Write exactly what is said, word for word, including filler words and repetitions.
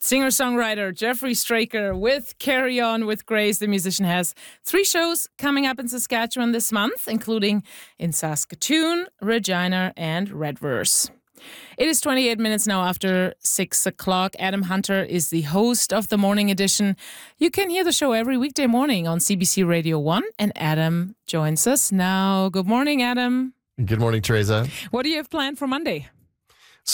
Singer-songwriter Jeffrey Straker with Carry On with Grace. The musician has three shows coming up in Saskatchewan this month, including in Saskatoon, Regina, and Redverse. It is twenty-eight minutes now after six o'clock. Adam Hunter is the host of the Morning Edition. You can hear the show every weekday morning on C B C Radio one, and Adam joins us now. Good morning, Adam. Good morning, Teresa. What do you have planned for Monday?